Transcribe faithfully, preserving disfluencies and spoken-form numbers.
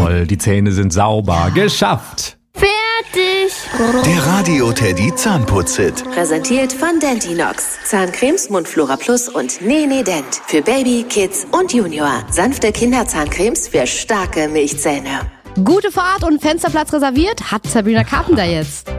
toll, die Zähne sind sauber. Geschafft! Fertig! Der Radio Teddy Zahnputz-Hit. Präsentiert von Dentinox. Zahncremes, Mundflora Plus und Nene Dent. Für Baby, Kids und Junior. Sanfte Kinderzahncremes für starke Milchzähne. Gute Fahrt und Fensterplatz reserviert hat Sabrina Carpenter jetzt.